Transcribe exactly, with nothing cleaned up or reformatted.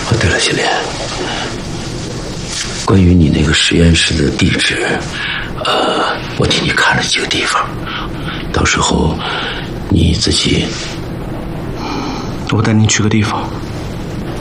哦，对了，小莲，关于你那个实验室的地址，呃，我替你看了几个地方，到时候你自己， 我带您去个地方。